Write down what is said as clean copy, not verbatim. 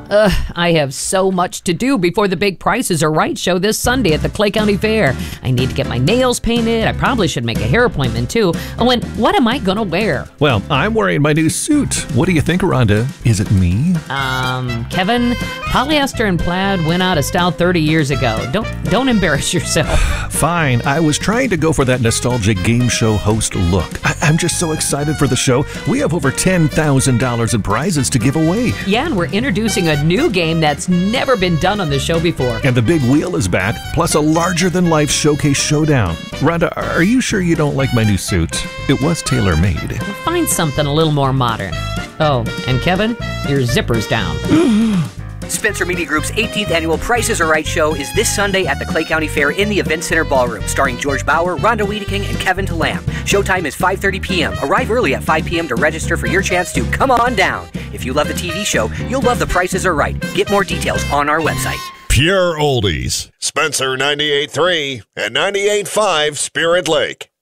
I have so much to do before the Big Prices Are Right show this Sunday at the Clay County Fair. I need to get my nails painted. I probably should make a hair appointment too. Oh, and what am I gonna wear? Well, I'm wearing my new suit. What do you think, Rhonda? Is it me? Kevin, polyester and plaid went out of style 30 years ago. Don't embarrass yourself. Fine. I was trying to go for that nostalgic game show host look. I'm just so excited for the show. We have over $10,000 in prizes to give away. Yeah, and we're introducing a new game that's never been done on the show before. And the big wheel is back, plus a larger-than-life showcase showdown. Rhonda, are you sure you don't like my new suit? It was tailor-made. We'll find something a little more modern. Oh, and Kevin, your zipper's down. Spencer Media Group's 18th annual Prices Are Right show is this Sunday at the Clay County Fair in the Event Center Ballroom, starring George Bauer, Rhonda Wiedeking, and Kevin Talam. Showtime is 5:30 p.m. Arrive early at 5 p.m. to register for your chance to come on down. If you love the TV show, you'll love the Prices Are Right. Get more details on our website. Pure Oldies. Spencer 98.3 and 98.5 Spirit Lake.